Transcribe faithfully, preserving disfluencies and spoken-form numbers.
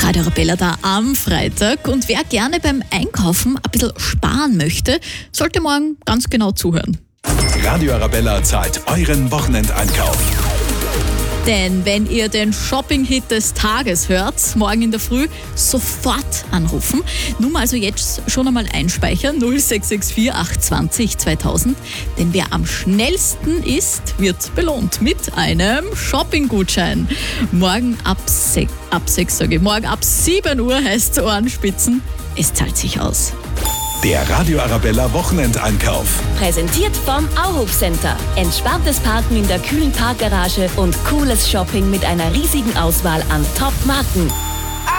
Radio Arabella da am Freitag. Und wer gerne beim Einkaufen ein bisschen sparen möchte, sollte morgen ganz genau zuhören. Radio Arabella zahlt euren Wochenendeinkauf. Denn wenn ihr den Shopping-Hit des Tages hört, morgen in der Früh, sofort anrufen. Nummer also jetzt schon einmal einspeichern, null sechs sechs vier acht zwei null zweitausend. Denn wer am schnellsten ist, wird belohnt mit einem Shopping-Gutschein. Morgen ab sechs, ab sechs sage ich, morgen ab sieben Uhr heißt es Ohrenspitzen. Es zahlt sich aus. Der Radio Arabella Wochenendeinkauf. Präsentiert vom Auhof Center. Entspanntes Parken in der kühlen Parkgarage und cooles Shopping mit einer riesigen Auswahl an Top-Marken.